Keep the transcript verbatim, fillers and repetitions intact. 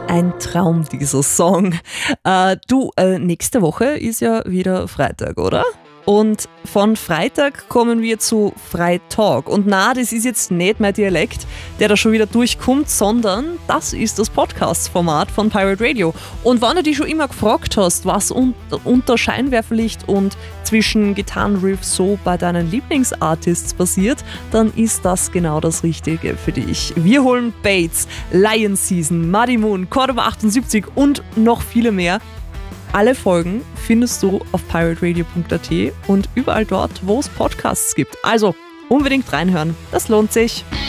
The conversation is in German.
Ein Traum, dieser Song. Äh, du, äh, nächste Woche ist ja wieder Freitag, oder? Und von Freitag kommen wir zu Freitalk. Und na, das ist jetzt nicht mein Dialekt, der da schon wieder durchkommt, sondern das ist das Podcast-Format von Pirate Radio. Und wenn du dich schon immer gefragt hast, was un- unter Scheinwerferlicht und zwischen Gitarrenriffs so bei deinen Lieblingsartists passiert, dann ist das genau das Richtige für dich. Wir holen Bates, Lion Season, Muddy Moon, Cordoba achtundsiebzig und noch viele mehr. Alle Folgen findest du auf pirate radio punkt a t und überall dort, wo es Podcasts gibt. Also unbedingt reinhören, das lohnt sich.